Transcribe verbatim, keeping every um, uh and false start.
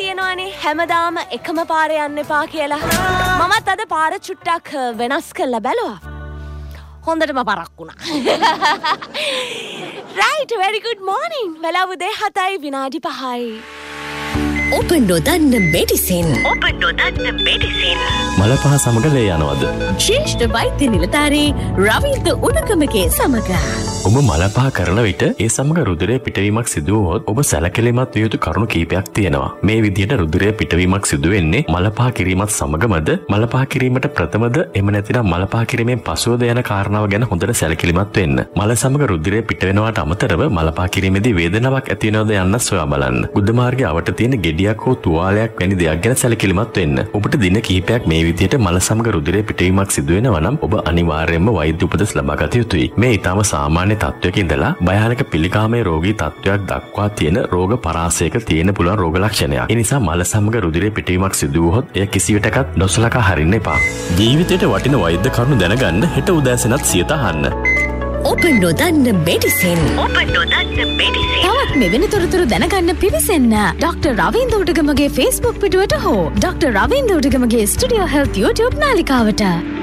කියනවනේ හැමදාම එකම පාර යන්න එපා කියලා. මමත් අද පාර චුට්ටක් වෙනස් කරලා බැලුවා. හොඳටම පරක් වුණා. Right, very good morning. වෙලාව උදේ හතයි විනාඩි පහයි. ඔබ නොදන්න මෙඩිසින් ඔබ නොදන්න මෙඩිසින් මලපහ සමග ලේ යනවද? ශ්‍රේෂ්ඨ වෛද්‍ය නිලධාරී රවීන්ද්‍ර උණගමගේ සමග ඔබ මලපහ කරන විට ඒ සමග රුධිරය පිටවීමක් සිදු වුවහොත් ඔබ සැලකිලිමත් විය යුතු කරුණු කීපයක් තියෙනවා. මේ විදිහට රුධිරය පිටවීමක් සිදු වෙන්නේ මලපහ කිරීමත් සමගමද මලපහ කිරීමට ප්‍රථමද එම නැතිනම් මලපහ කිරීමෙන් පසුවද යන කාරණාව ගැන හොඳට සැලකිලිමත් වෙන්න. මල සමග රුධිරය පිට වෙනවාට අමතරව මලපහ කිරීමේදී වේදනාවක් ඇති වෙනවද යන්න සොයා බලන්න. ගුද මාර්ගයේ අවට තියෙන ගෙඩියක් හෝ තුවාලයක් වැනි දෙයක් ගැන සැලකිලිමත් වෙන්න. ඔබට දින කිහිපයක් මේ විදිහට මල සමග රුධිරය පිටවීමක් සිදු වෙනවා නම් ඔබ අනිවාර්යයෙන්ම වෛද්‍ය උපදෙස් ලබා ගත යුතුයි. මේ ඊටම සාමාන්‍ය තත්ත්වයක ඉඳලා භයානක පිළිකාමයේ රෝගී තත්ත්වයක් දක්වා තියෙන රෝග පරාසයක තියෙන පුළුවන් රෝග ලක්ෂණයක්. ඒ නිසා මල සමග රුධිරය පිටවීමක් සිදු වුවහොත් එය කිසිවිටකත් නොසලකා හරින්න එපා. ජීවිතයට වටින වෛද්‍ය කරුණු දැනගන්න හෙට උදෑසනත් සියත අහන්න. ඔබ නොදන්න මෙඩිසින් ඔබ නොදන්න මෙඩිසින් තවත් මෙවැනි තොරතුරු දැනගන්න පිවිසෙන්න ඩොක්ටර් රවීන්ද්‍ර උඩගමගේ Facebook පිටුවට හෝ doctor Ravindra උඩගමගේ studio health YouTube නාලිකාවට.